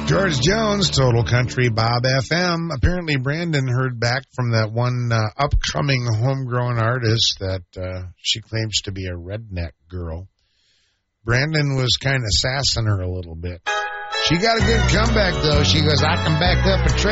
George Jones, Total Country, Bob FM. Apparently, Brandon heard back from that one upcoming homegrown artist that she claims to be a redneck girl. Brandon was kind of sassing her a little bit. She got a good comeback, though. She goes, I can back up a trail.